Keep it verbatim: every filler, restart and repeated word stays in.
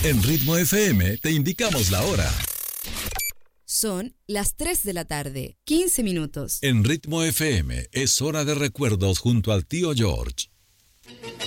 En Ritmo F M te indicamos la hora. Son las tres de la tarde, quince minutos. En Ritmo F M es hora de recuerdos junto al tío George.